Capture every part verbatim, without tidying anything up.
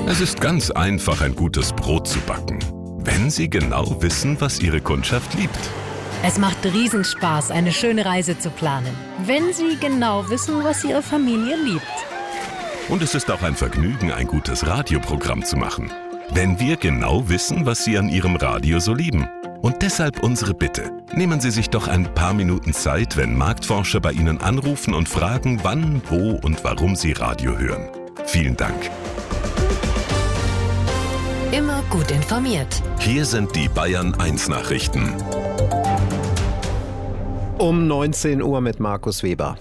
Es ist ganz einfach, ein gutes Brot zu backen, wenn Sie genau wissen, was Ihre Kundschaft liebt. Es macht Riesenspaß, eine schöne Reise zu planen, wenn Sie genau wissen, was Ihre Familie liebt. Und es ist auch ein Vergnügen, ein gutes Radioprogramm zu machen, wenn wir genau wissen, was Sie an Ihrem Radio so lieben. Und deshalb unsere Bitte. Nehmen Sie sich doch ein paar Minuten Zeit, wenn Marktforscher bei Ihnen anrufen und fragen, wann, wo und warum Sie Radio hören. Vielen Dank. Immer gut informiert. Hier sind die Bayern eins Nachrichten. Um neunzehn Uhr mit Markus Weber.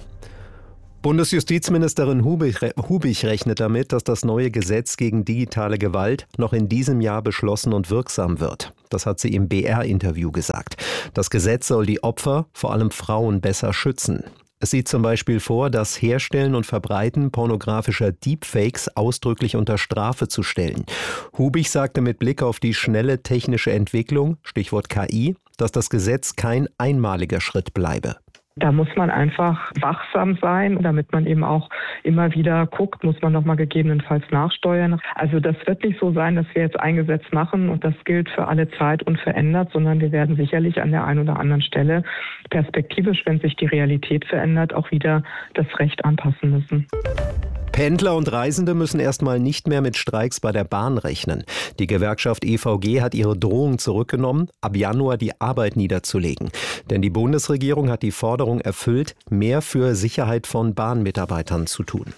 Bundesjustizministerin Hubig, Hubig rechnet damit, dass das neue Gesetz gegen digitale Gewalt noch in diesem Jahr beschlossen und wirksam wird. Das hat sie im B R-Interview gesagt. Das Gesetz soll die Opfer, vor allem Frauen, besser schützen. Es sieht zum Beispiel vor, das Herstellen und Verbreiten pornografischer Deepfakes ausdrücklich unter Strafe zu stellen. Hubig sagte mit Blick auf die schnelle technische Entwicklung, Stichwort K I, dass das Gesetz kein einmaliger Schritt bleibe. Da muss man einfach wachsam sein, damit man eben auch immer wieder guckt, muss man nochmal gegebenenfalls nachsteuern. Also das wird nicht so sein, dass wir jetzt ein Gesetz machen und das gilt für alle Zeit unverändert, sondern wir werden sicherlich an der einen oder anderen Stelle perspektivisch, wenn sich die Realität verändert, auch wieder das Recht anpassen müssen. Pendler und Reisende müssen erstmal nicht mehr mit Streiks bei der Bahn rechnen. Die Gewerkschaft E V G hat ihre Drohung zurückgenommen, ab Januar die Arbeit niederzulegen. Denn die Bundesregierung hat die Forderung erfüllt, mehr für Sicherheit von Bahnmitarbeitern zu tun.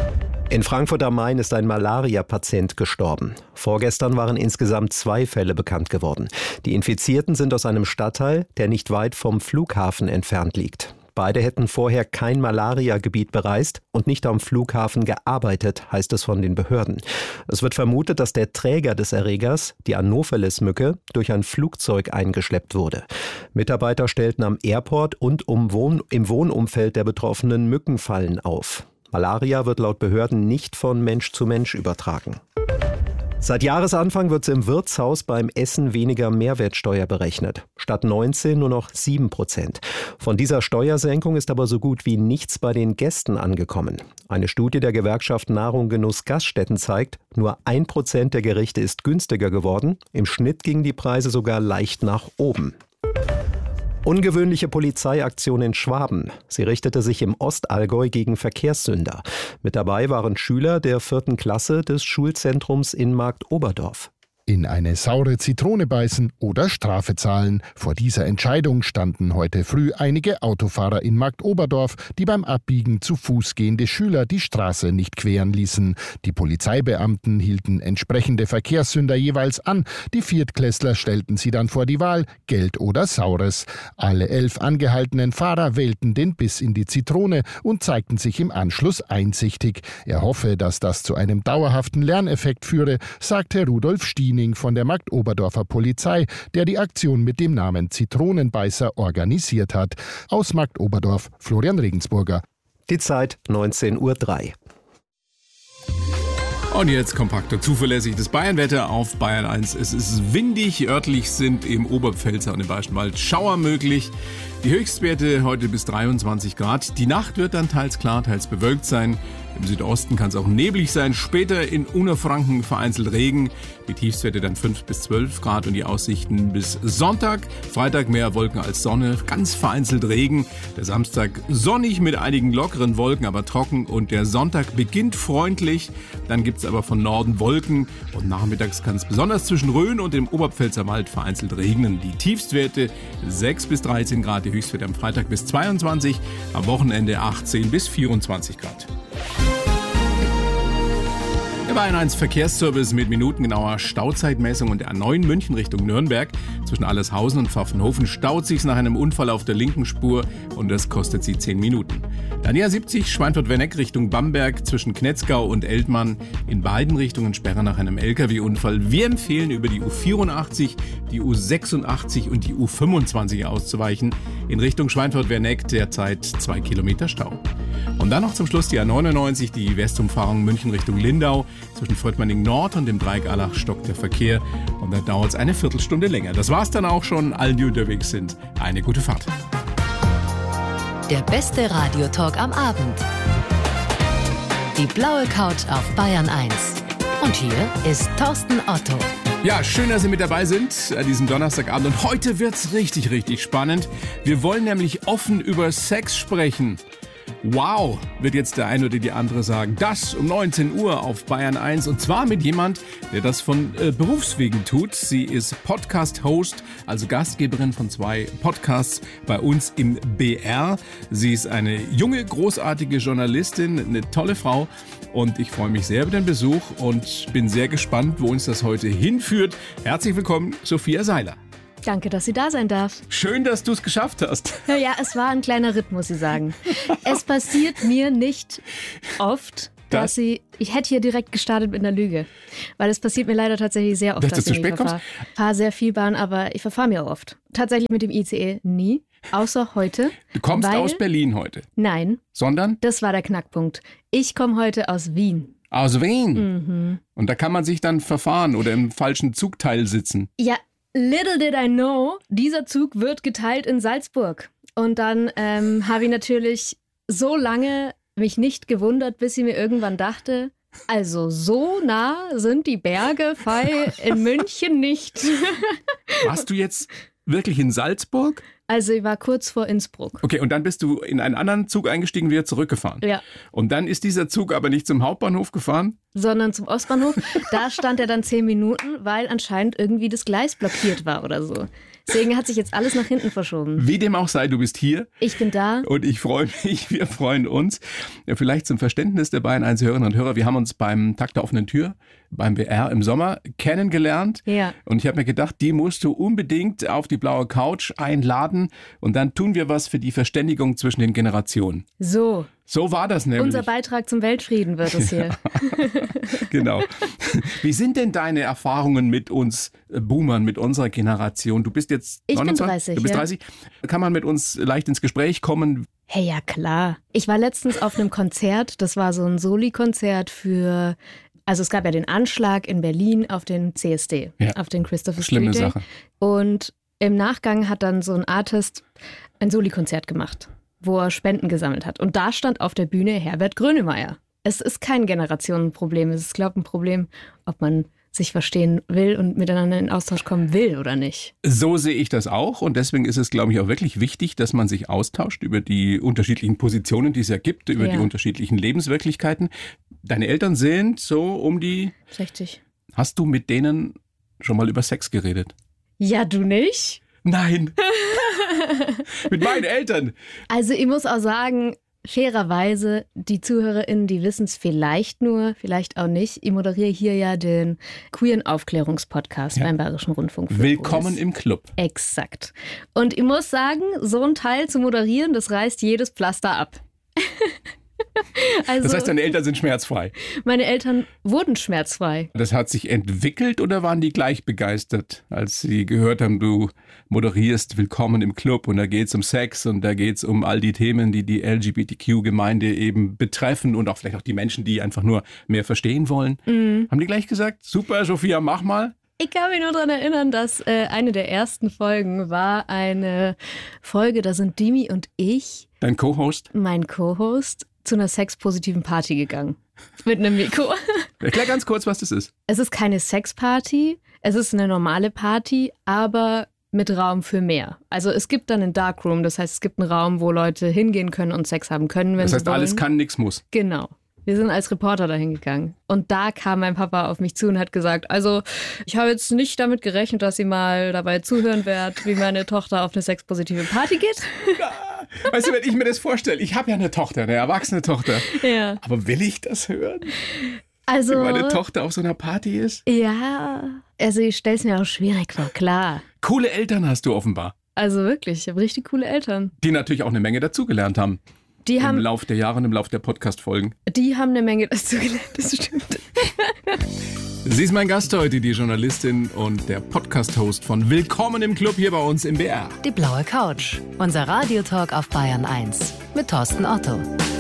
In Frankfurt am Main ist ein Malaria-Patient gestorben. Vorgestern waren insgesamt zwei Fälle bekannt geworden. Die Infizierten sind aus einem Stadtteil, der nicht weit vom Flughafen entfernt liegt. Beide hätten vorher kein Malaria-Gebiet bereist und nicht am Flughafen gearbeitet, heißt es von den Behörden. Es wird vermutet, dass der Träger des Erregers, die Anopheles-Mücke, durch ein Flugzeug eingeschleppt wurde. Mitarbeiter stellten am Airport und um Wohn- im Wohnumfeld der Betroffenen Mückenfallen auf. Malaria wird laut Behörden nicht von Mensch zu Mensch übertragen. Seit Jahresanfang wird im Wirtshaus beim Essen weniger Mehrwertsteuer berechnet. Statt neunzehn nur noch sieben Prozent. Von dieser Steuersenkung ist aber so gut wie nichts bei den Gästen angekommen. Eine Studie der Gewerkschaft Nahrung Genuss Gaststätten zeigt, nur ein Prozent der Gerichte ist günstiger geworden. Im Schnitt gingen die Preise sogar leicht nach oben. Ungewöhnliche Polizeiaktion in Schwaben. Sie richtete sich im Ostallgäu gegen Verkehrssünder. Mit dabei waren Schüler der vierten Klasse des Schulzentrums in Marktoberdorf. In eine saure Zitrone beißen oder Strafe zahlen. Vor dieser Entscheidung standen heute früh einige Autofahrer in Marktoberdorf, die beim Abbiegen zu Fuß gehende Schüler die Straße nicht queren ließen. Die Polizeibeamten hielten entsprechende Verkehrssünder jeweils an. Die Viertklässler stellten sie dann vor die Wahl, Geld oder Saures. Alle elf angehaltenen Fahrer wählten den Biss in die Zitrone und zeigten sich im Anschluss einsichtig. Er hoffe, dass das zu einem dauerhaften Lerneffekt führe, sagte Rudolf Stiening von der Marktoberdorfer Polizei, der die Aktion mit dem Namen Zitronenbeißer organisiert hat. Aus Marktoberdorf, Florian Regensburger. Die Zeit neunzehn Uhr drei. Und jetzt kompakt und zuverlässig das Bayernwetter auf Bayern eins. Es ist windig, örtlich sind im Oberpfälzer und im Bayerischen Wald Schauer möglich. Die Höchstwerte heute bis dreiundzwanzig Grad. Die Nacht wird dann teils klar, teils bewölkt sein. Im Südosten kann es auch neblig sein. Später in Unterfranken vereinzelt Regen. Die Tiefstwerte dann fünf bis zwölf Grad und die Aussichten bis Sonntag. Freitag mehr Wolken als Sonne, ganz vereinzelt Regen. Der Samstag sonnig mit einigen lockeren Wolken, aber trocken. Und der Sonntag beginnt freundlich. Dann gibt es aber von Norden Wolken. Und nachmittags kann es besonders zwischen Rhön und dem Oberpfälzer Wald vereinzelt regnen. Die Tiefstwerte sechs bis dreizehn Grad. Die Höchstwerte am Freitag bis zweiundzwanzig. Am Wochenende achtzehn bis vierundzwanzig Grad. Der Bayern eins Verkehrsservice mit minutengenauer Stauzeitmessung und der A neun München Richtung Nürnberg. Zwischen Allershausen und Pfaffenhofen staut sich's nach einem Unfall auf der linken Spur und das kostet sie zehn Minuten. Dann die A siebzig Schweinfurt-Werneck Richtung Bamberg zwischen Knetzgau und Eltmann. In beiden Richtungen Sperre nach einem L K W-Unfall. Wir empfehlen über die U vierundachtzig, die U sechsundachtzig und die U fünfundzwanzig auszuweichen. In Richtung Schweinfurt-Werneck derzeit zwei Kilometer Stau. Und dann noch zum Schluss die A neunundneunzig, die Westumfahrung München Richtung Lindau. Zwischen Fröttmanning Nord und dem Dreieck Allach stockt der Verkehr und da dauert es eine Viertelstunde länger. Das war's dann auch schon. Allen, die unterwegs sind, eine gute Fahrt. Der beste Radiotalk am Abend. Die blaue Couch auf Bayern eins. Und hier ist Thorsten Otto. Ja, schön, dass Sie mit dabei sind an diesem Donnerstagabend. Und heute wird's richtig, richtig spannend. Wir wollen nämlich offen über Sex sprechen. Wow, wird jetzt der eine oder die andere sagen. Das um neunzehn Uhr auf Bayern eins. Und zwar mit jemand, der das von äh, Berufswegen tut. Sie ist Podcast-Host, also Gastgeberin von zwei Podcasts bei uns im B R. Sie ist eine junge, großartige Journalistin, eine tolle Frau. Und ich freue mich sehr über den Besuch und bin sehr gespannt, wo uns das heute hinführt. Herzlich willkommen, Sophia Seiler. Danke, dass sie da sein darf. Schön, dass du es geschafft hast. Ja, ja, es war ein kleiner Ritt, muss ich sagen. Es passiert mir nicht oft, dass das? sie... Ich hätte hier direkt gestartet mit einer Lüge. Weil es passiert mir leider tatsächlich sehr oft, dass, dass dass du zu spät kommst? Ich fahre sehr viel Bahn, aber ich verfahre mir auch oft. Tatsächlich mit dem I C E nie, außer heute. Du kommst weil, aus Berlin heute? Nein. Sondern? Das war der Knackpunkt. Ich komme heute aus Wien. Aus Wien? Mhm. Und da kann man sich dann verfahren oder im falschen Zugteil sitzen? Ja, little did I know, dieser Zug wird geteilt in Salzburg. Und dann ähm, habe ich natürlich so lange mich nicht gewundert, bis ich mir irgendwann dachte, also so nah sind die Berge Fei in München nicht. Warst du jetzt wirklich in Salzburg? Also ich war kurz vor Innsbruck. Okay, und dann bist du in einen anderen Zug eingestiegen und wieder zurückgefahren. Ja. Und dann ist dieser Zug aber nicht zum Hauptbahnhof gefahren? Sondern zum Ostbahnhof. Da stand er dann zehn Minuten, weil anscheinend irgendwie das Gleis blockiert war oder so. Deswegen hat sich jetzt alles nach hinten verschoben. Wie dem auch sei, du bist hier. Ich bin da. Und ich freue mich, wir freuen uns. Ja, vielleicht zum Verständnis der Bayern eins Hörerinnen und Hörer. Wir haben uns beim Tag der offenen Tür, beim B R im Sommer kennengelernt. Ja. Und ich habe mir gedacht, die musst du unbedingt auf die blaue Couch einladen. Und dann tun wir was für die Verständigung zwischen den Generationen. So. So war das nämlich. Unser Beitrag zum Weltfrieden wird es hier. Ja, genau. Wie sind denn deine Erfahrungen mit uns Boomern, mit unserer Generation? Du bist jetzt ich neunundzwanzig? bin dreißig. Du bist ja. dreißig. Kann man mit uns leicht ins Gespräch kommen? Hey, ja klar. Ich war letztens auf einem Konzert. Das war so ein Soli-Konzert für... Also es gab ja den Anschlag in Berlin auf den C S D, ja. auf den Christopher Schlimme Street Day. Sache. Und im Nachgang hat dann so ein Artist ein Soli-Konzert gemacht, wo er Spenden gesammelt hat. Und da stand auf der Bühne Herbert Grönemeyer. Es ist kein Generationenproblem. Es ist, glaube ich, ein Problem, ob man sich verstehen will und miteinander in Austausch kommen will oder nicht. So sehe ich das auch. Und deswegen ist es, glaube ich, auch wirklich wichtig, dass man sich austauscht über die unterschiedlichen Positionen, die es ja gibt, über ja. die unterschiedlichen Lebenswirklichkeiten. Deine Eltern sind so um die... sechzig. Hast du mit denen schon mal über Sex geredet? Ja, du nicht? Nein. Mit meinen Eltern. Also ich muss auch sagen, fairerweise, die ZuhörerInnen, die wissen es vielleicht nur, vielleicht auch nicht. Ich moderiere hier ja den queeren Aufklärungspodcast ja. beim Bayerischen Rundfunk. Willkommen im Club. Exakt. Und ich muss sagen, so ein Teil zu moderieren, das reißt jedes Pflaster ab. Also, das heißt, deine Eltern sind schmerzfrei? Meine Eltern wurden schmerzfrei. Das hat sich entwickelt oder waren die gleich begeistert, als sie gehört haben, du moderierst Willkommen im Club und da geht es um Sex und da geht es um all die Themen, die die L G B T Q-Gemeinde eben betreffen und auch vielleicht auch die Menschen, die einfach nur mehr verstehen wollen. Mhm. Haben die gleich gesagt, super, Sophia, mach mal? Ich kann mich nur daran erinnern, dass äh, eine der ersten Folgen war eine Folge, da sind Dimi und ich, dein Co-Host, mein Co-Host, zu einer sexpositiven Party gegangen. Mit einem Mikro. Erklär ganz kurz, was das ist. Es ist keine Sexparty, es ist eine normale Party, aber mit Raum für mehr. Also es gibt dann einen Darkroom, das heißt, es gibt einen Raum, wo Leute hingehen können und Sex haben können, wenn sie wollen. Das heißt, alles kann, nichts muss. Genau. Wir sind als Reporter dahin gegangen. Und da kam mein Papa auf mich zu und hat gesagt, also ich habe jetzt nicht damit gerechnet, dass Sie mal dabei zuhören wird, wie meine Tochter auf eine sexpositive Party geht. Weißt du, wenn ich mir das vorstelle, ich habe ja eine Tochter, eine erwachsene Tochter. Ja. Aber will ich das hören? Also, wie meine Tochter auf so einer Party ist? Ja, also ich stelle es mir auch schwierig vor, klar. Coole Eltern hast du offenbar. Also wirklich, ich habe richtig coole Eltern. Die natürlich auch eine Menge dazugelernt haben. Die Im haben, Lauf der Jahre und im Lauf der Podcast-Folgen. Die haben eine Menge dazugelernt, das stimmt. Sie ist mein Gast heute, die Journalistin und der Podcast-Host von Willkommen im Club hier bei uns im B R. Die blaue Couch, unser Radiotalk auf Bayern eins mit Thorsten Otto.